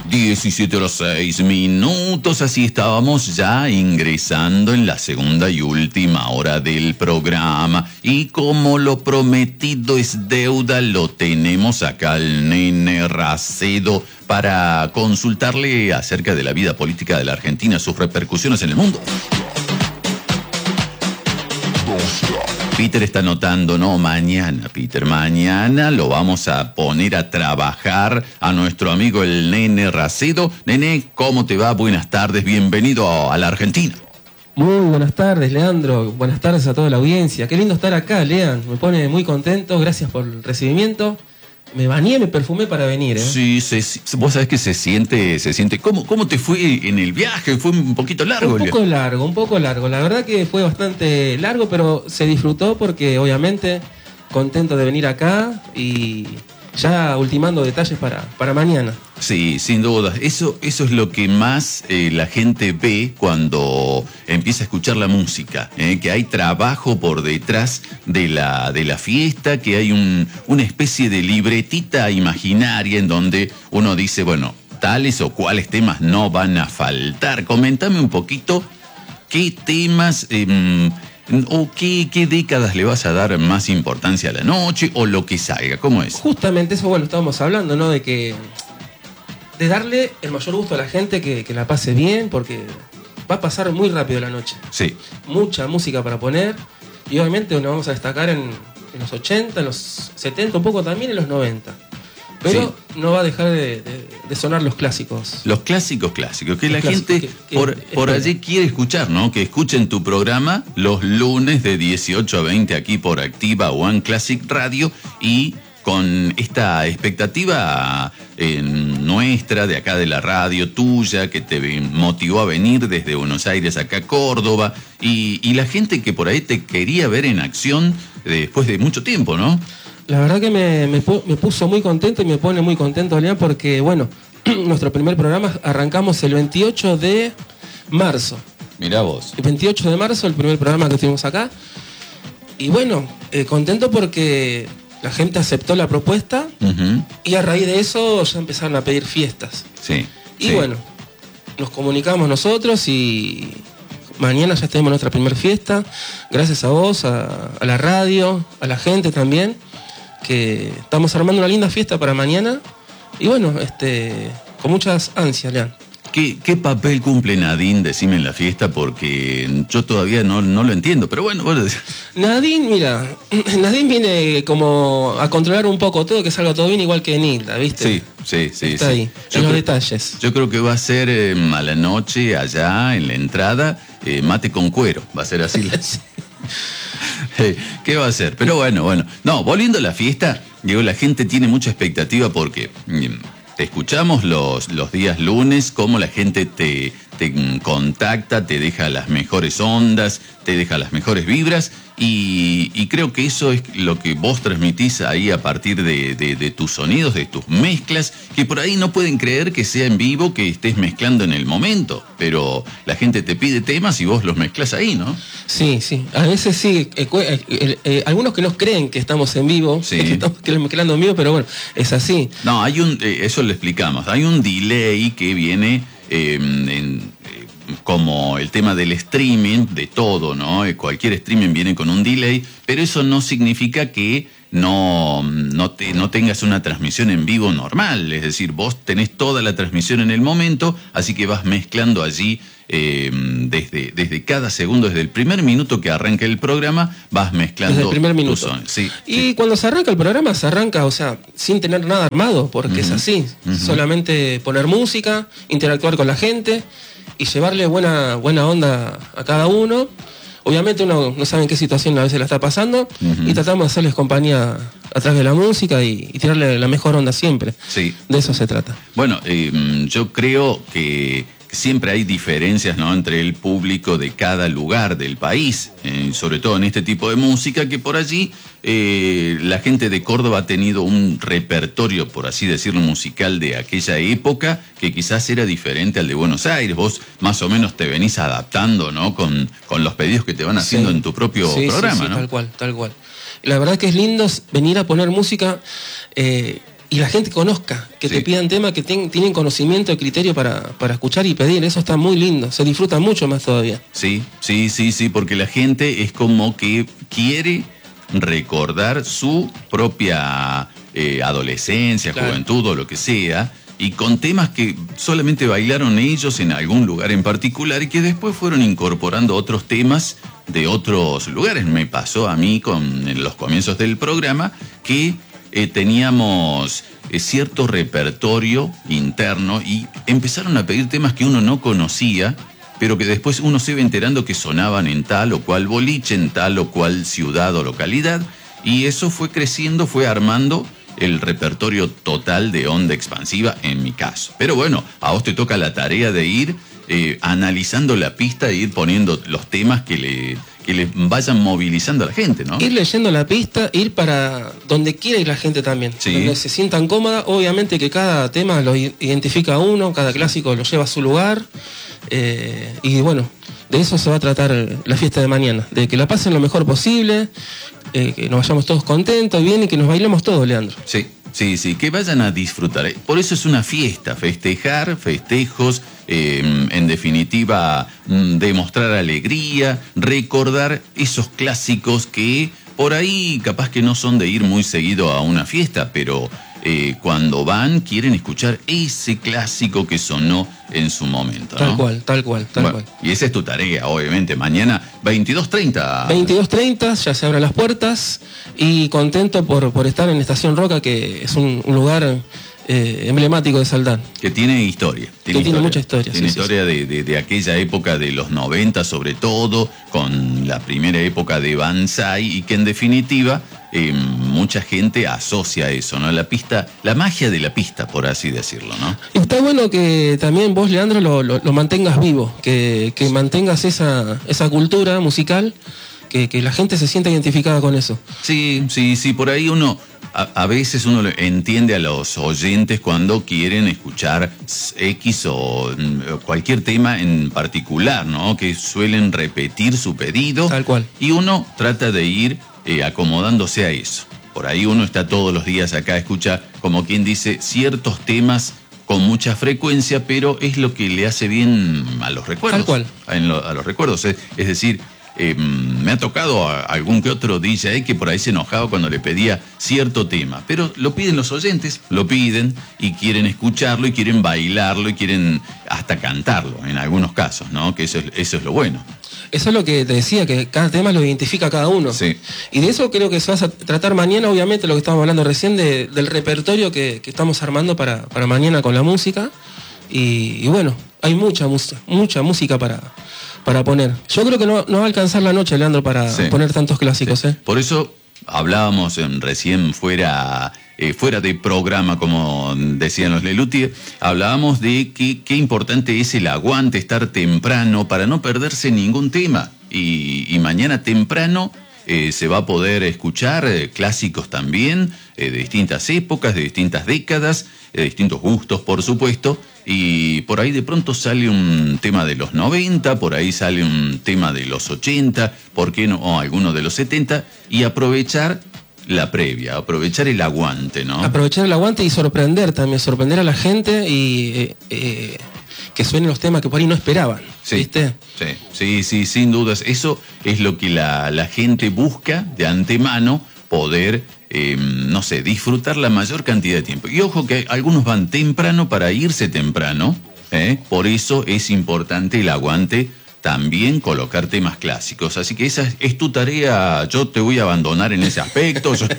17:06, así estábamos ya ingresando en la segunda y última hora del programa. Y como lo prometido es deuda, lo tenemos acá al Nene Racedo para consultarle acerca de la vida política de la Argentina, sus repercusiones en el mundo. Peter está anotando, no, mañana, Peter, mañana lo vamos a poner a trabajar a nuestro amigo el Nene Racedo. Nene, ¿cómo te va? Buenas tardes, bienvenido a la Argentina. Muy buenas tardes, Leandro, buenas tardes a toda la audiencia. Qué lindo estar acá, Lean, me pone muy contento, gracias por el recibimiento. Me bañé, me perfumé para venir, ¿eh? Sí, vos sabés que se siente. ¿Cómo te fue en el viaje? ¿Fue un poquito largo? Un poco largo. La verdad que fue bastante largo, pero se disfrutó porque obviamente contento de venir acá y ya ultimando detalles para mañana. Sí, sin duda. Eso es lo que más la gente ve cuando empieza a escuchar la música, que hay trabajo por detrás de la fiesta, que hay una especie de libretita imaginaria en donde uno dice, bueno, tales o cuales temas no van a faltar. Comentame un poquito qué temas o qué décadas le vas a dar más importancia a la noche o lo que salga. ¿Cómo es? Justamente eso, bueno, estábamos hablando, ¿no? De darle el mayor gusto a la gente, que la pase bien, porque va a pasar muy rápido la noche. Sí. Mucha música para poner, y obviamente nos vamos a destacar en los 80, en los 70, un poco también en los 90. Pero sí, no va a dejar de sonar los clásicos. Los clásicos, que la gente por allí quiere escuchar, ¿no? Que escuchen tu programa los lunes de 18 a 20 aquí por Activa One Classic Radio, y con esta expectativa nuestra, de acá de la radio tuya, que te motivó a venir desde Buenos Aires acá a Córdoba, y la gente que por ahí te quería ver en acción después de mucho tiempo, ¿no? La verdad que me puso muy contento y me pone muy contento, Leán, porque, bueno, nuestro primer programa arrancamos el 28 de marzo. Mirá vos. El 28 de marzo, el primer programa que tuvimos acá. Y bueno, contento porque la gente aceptó la propuesta, uh-huh, y a raíz de eso ya empezaron a pedir fiestas. Sí. Y bueno, nos comunicamos nosotros y mañana ya tenemos nuestra primera fiesta. Gracias a vos, a la radio, a la gente también, que estamos armando una linda fiesta para mañana. Y bueno, con muchas ansias, Leán. ¿Qué papel cumple Nadine, decime, en la fiesta? Porque yo todavía no lo entiendo, pero bueno. Nadine, mira, Nadine viene como a controlar un poco todo, que salga todo bien, igual que Nilda, ¿viste? Sí. Está ahí, en los detalles. Yo creo que va a ser a la noche, allá en la entrada, mate con cuero, va a ser así. ¿Qué va a hacer? Pero bueno. No, volviendo a la fiesta, digo, la gente tiene mucha expectativa porque te escuchamos los días lunes, cómo la gente te contacta, te deja las mejores ondas, te deja las mejores vibras, y creo que eso es lo que vos transmitís ahí a partir de tus sonidos, de tus mezclas, que por ahí no pueden creer que sea en vivo, que estés mezclando en el momento, pero la gente te pide temas y vos los mezclás ahí, ¿no? Sí, a veces sí, algunos que no creen que estamos en vivo, sí, que estamos mezclando en vivo, pero bueno, es así. No, eso lo explicamos, hay un delay que viene como el tema del streaming, de todo, ¿no? Cualquier streaming viene con un delay, pero eso no significa que no tengas una transmisión en vivo normal. Es decir, vos tenés toda la transmisión en el momento, así que vas mezclando allí desde cada segundo, desde el primer minuto que arranca el programa, vas mezclando. Desde el primer minuto. Sí, y cuando se arranca el programa, se arranca, o sea, sin tener nada armado, porque uh-huh, es así. Uh-huh. Solamente poner música, interactuar con la gente y llevarle buena onda a cada uno. Obviamente uno no sabe en qué situación a veces la está pasando, uh-huh, y tratamos de hacerles compañía a través de la música y tirarle la mejor onda siempre. Sí. De eso se trata. Bueno, yo creo que siempre hay diferencias, ¿no?, entre el público de cada lugar del país, sobre todo en este tipo de música, que por allí la gente de Córdoba ha tenido un repertorio, por así decirlo, musical de aquella época, que quizás era diferente al de Buenos Aires. Vos más o menos te venís adaptando, ¿no?, con los pedidos que te van haciendo en tu propio programa, sí, ¿no? Tal cual. La verdad que es lindo venir a poner música y la gente conozca, que te pidan temas que tienen conocimiento y criterio para escuchar y pedir. Eso está muy lindo, se disfruta mucho más todavía. Sí, porque la gente es como que quiere recordar su propia adolescencia, claro, juventud o lo que sea, y con temas que solamente bailaron ellos en algún lugar en particular y que después fueron incorporando otros temas de otros lugares. Me pasó a mí en los comienzos del programa que teníamos cierto repertorio interno y empezaron a pedir temas que uno no conocía, pero que después uno se iba enterando que sonaban en tal o cual boliche, en tal o cual ciudad o localidad, y eso fue creciendo, fue armando el repertorio total de Onda Expansiva en mi caso. Pero bueno, a vos te toca la tarea de ir analizando la pista e ir poniendo los temas que le vayan movilizando a la gente, ¿no? Ir leyendo la pista, ir para donde quiera ir la gente también. Sí. Donde se sientan cómodas. Obviamente que cada tema lo identifica a uno, cada clásico lo lleva a su lugar. Y bueno, de eso se va a tratar la fiesta de mañana. De que la pasen lo mejor posible, que nos vayamos todos contentos, bien, y que nos bailemos todos, Leandro. Sí, que vayan a disfrutar. Por eso es una fiesta, festejar, festejos, en definitiva, demostrar alegría, recordar esos clásicos que por ahí capaz que no son de ir muy seguido a una fiesta, pero cuando van quieren escuchar ese clásico que sonó en su momento, ¿no? Tal cual. Y esa es tu tarea, obviamente. Mañana 22:30. 22:30, ya se abren las puertas y contento por estar en Estación Roca, que es un lugar emblemático de Saldán. Que tiene historia. Tiene mucha historia. Tiene historia de aquella época de los 90 sobre todo, con la primera época de Banzai, y que en definitiva mucha gente asocia eso, ¿no? La pista, la magia de la pista, por así decirlo, ¿no? Está bueno que también vos, Leandro, lo mantengas vivo, que mantengas esa cultura musical, que la gente se sienta identificada con eso. Sí, por ahí a veces uno entiende a los oyentes cuando quieren escuchar X o cualquier tema en particular, ¿no? Que suelen repetir su pedido. Tal cual. Y uno trata de ir acomodándose a eso. Por ahí uno está todos los días acá, escucha, como quien dice, ciertos temas con mucha frecuencia, pero es lo que le hace bien a los recuerdos. Tal cual. A los recuerdos. Es decir, me ha tocado a algún que otro DJ que por ahí se enojaba cuando le pedía cierto tema, pero lo piden los oyentes, lo piden y quieren escucharlo y quieren bailarlo y quieren hasta cantarlo en algunos casos, ¿no? Que eso es lo bueno. Eso es lo que te decía, que cada tema lo identifica a cada uno. Sí. Y de eso creo que se va a tratar mañana, obviamente, lo que estábamos hablando recién, del repertorio que estamos armando para mañana con la música. Y bueno, hay mucha música para poner. Yo creo que no va a alcanzar la noche, Leandro, para poner tantos clásicos. Sí. Por eso hablábamos recién fuera de programa, como decían los Lelutier, hablábamos de qué importante es el aguante, estar temprano para no perderse ningún tema. Y mañana temprano se va a poder escuchar clásicos también, de distintas épocas, de distintas décadas, de distintos gustos, por supuesto. Y por ahí de pronto sale un tema de los 90, por ahí sale un tema de los 80, ¿por qué no? O alguno de los 70, y aprovechar la previa, aprovechar el aguante, ¿no? Aprovechar el aguante y sorprender a la gente y que suenen los temas que por ahí no esperaban, ¿viste? Sí, sin dudas. Eso es lo que la gente busca de antemano, poder, disfrutar la mayor cantidad de tiempo. Y ojo que algunos van temprano para irse temprano, por eso es importante el aguante, también colocar temas clásicos. Así que esa es tu tarea, yo te voy a abandonar en ese aspecto. Es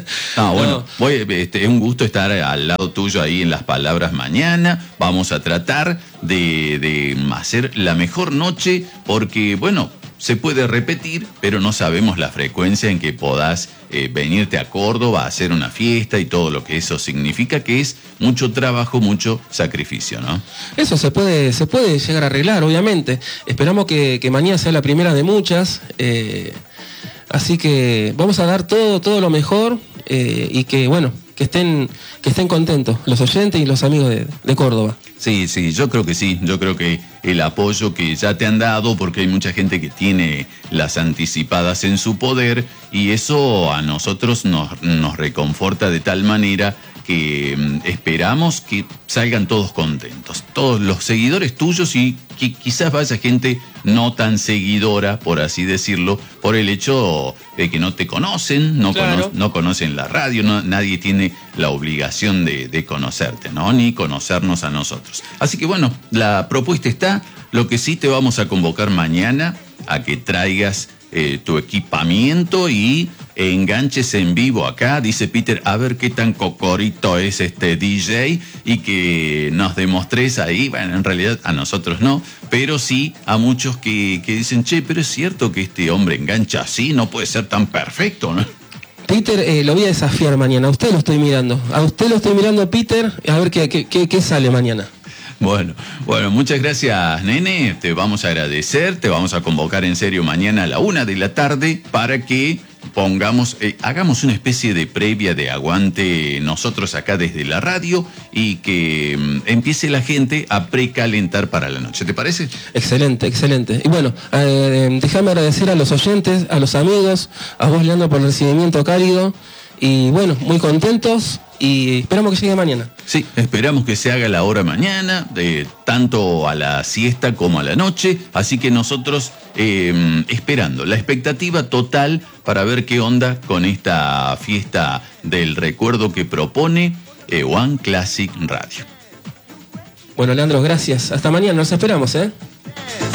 un gusto estar al lado tuyo ahí en Las Palabras mañana. Vamos a tratar de hacer la mejor noche, porque, bueno, se puede repetir, pero no sabemos la frecuencia en que podás venirte a Córdoba a hacer una fiesta y todo lo que eso significa, que es mucho trabajo, mucho sacrificio, ¿no? Eso se puede llegar a arreglar, obviamente. Esperamos que mañana sea la primera de muchas. Así que vamos a dar todo lo mejor y que, bueno, que estén contentos los oyentes y los amigos de Córdoba. Sí, yo creo que sí. Yo creo que el apoyo que ya te han dado, porque hay mucha gente que tiene las anticipadas en su poder, y eso a nosotros nos reconforta de tal manera que esperamos que salgan todos contentos, todos los seguidores tuyos y que quizás vaya gente no tan seguidora, por así decirlo, por el hecho de que no te conocen, Claro. no conocen la radio, nadie tiene la obligación de conocerte, ¿no? Ni conocernos a nosotros. Así que bueno, la propuesta está. Lo que sí te vamos a convocar mañana a que traigas tu equipamiento y enganches en vivo acá, dice Peter, a ver qué tan cocorito es este DJ y que nos demostres ahí, bueno, en realidad a nosotros no, pero sí a muchos que dicen, che, pero es cierto que este hombre engancha así, no puede ser tan perfecto, ¿no? Peter, lo voy a desafiar mañana, a usted lo estoy mirando, Peter, a ver qué sale mañana. Bueno, muchas gracias, nene. Te vamos a agradecer, te vamos a convocar en serio mañana a la 1 de la tarde para que hagamos una especie de previa de aguante nosotros acá desde la radio y que empiece la gente a precalentar para la noche. ¿Te parece? Excelente. Y bueno, déjame agradecer a los oyentes, a los amigos, a vos, Leandro, por el recibimiento cálido. Y bueno, muy contentos y esperamos que llegue mañana. Sí, esperamos que se haga la hora mañana, tanto a la siesta como a la noche, así que nosotros esperando, la expectativa total para ver qué onda con esta fiesta del recuerdo que propone One Classic Radio. Bueno, Leandro, gracias. Hasta mañana, nos esperamos, ¿eh?